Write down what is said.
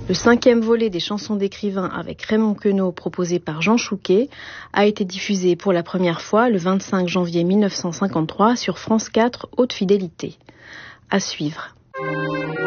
Le 5e volet des chansons d'écrivain avec Raymond Queneau, proposé par Jean Chouquet, a été diffusé pour la première fois le 25 janvier 1953 sur France 4 Haute Fidélité. À suivre.